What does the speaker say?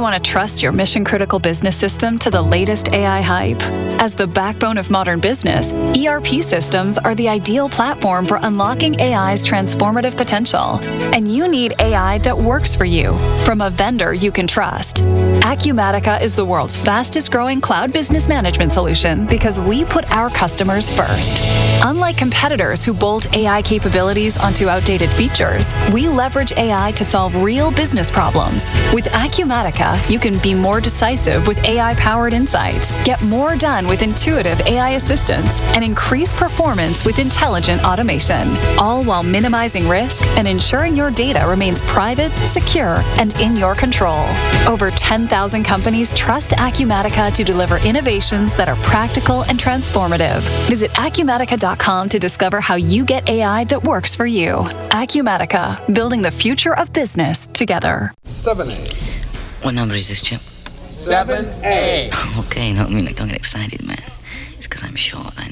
want to trust your mission-critical business system to the latest AI hype? As the backbone of modern business, ERP systems are the ideal platform for unlocking AI's transformative potential. And you need AI that works for you, from a vendor you can trust. Acumatica is the world's fastest-growing cloud business management solution because we put our customers first. Unlike competitors who bolt AI capabilities onto outdated features, we leverage AI to solve real business problems. With Acumatica, you can be more decisive with AI-powered insights, get more done with intuitive AI assistance, and increase performance with intelligent automation, all while minimizing risk and ensuring your data remains private, secure, and in your control. Over 10,000 companies trust Acumatica to deliver innovations that are practical and transformative. Visit Acumatica.com to discover how you get AI that works for you. Acumatica, building the future of business together. 7A. What number is this, Chip? 7A. Okay, no, I mean, like, don't get excited, man. It's because I'm short.